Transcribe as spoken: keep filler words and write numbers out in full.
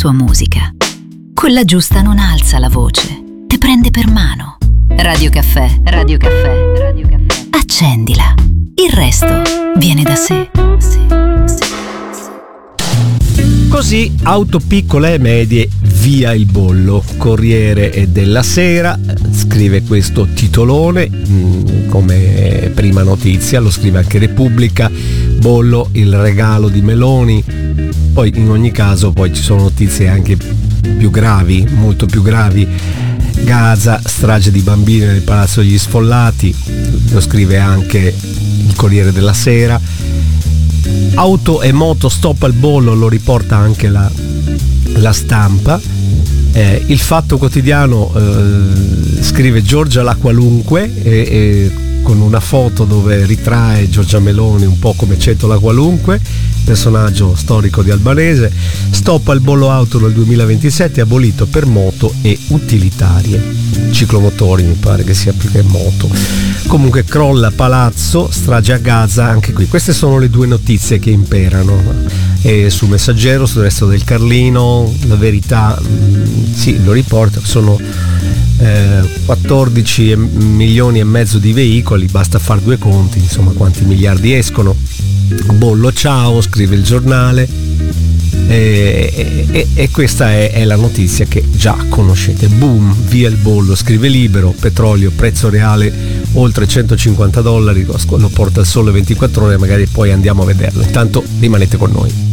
sua musica. Quella giusta non alza la voce, te prende per mano. Radio Caffè, Radio Caffè, Radio Caffè. Accendila. Il resto viene da sé. Sì, sì. Così auto piccole e medie via il bollo. Corriere della Sera scrive questo titolone mh, come prima notizia, lo scrive anche Repubblica. Bollo, il regalo di Meloni. Poi in ogni caso poi ci sono notizie anche più gravi, molto più gravi. Gaza, strage di bambini nel Palazzo degli Sfollati, lo scrive anche il Corriere della Sera. Auto e moto stop al bollo, lo riporta anche la, la Stampa. Eh, il Fatto Quotidiano eh, scrive Giorgia la qualunque e, e con una foto dove ritrae Giorgia Meloni un po' come Ceto la qualunque, personaggio storico di Albanese. Stop al bollo auto nel duemilaventisette, abolito per moto e utilitarie. Ciclomotori mi pare che sia più che moto. Comunque crolla palazzo, strage a Gaza, anche qui. Queste sono le due notizie che imperano. E sul Messaggero, sul Resto del Carlino, La Verità, mh, sì, lo riporta, sono eh, quattordici milioni e mezzo di veicoli, basta far due conti, insomma quanti miliardi escono. Bollo ciao, scrive il Giornale, e, e, e questa è, è la notizia che già conoscete. Boom, via il bollo, scrive Libero. Petrolio, prezzo reale oltre centocinquanta dollari, lo porta il Sole ventiquattro Ore, magari poi andiamo a vederlo. Intanto rimanete con noi.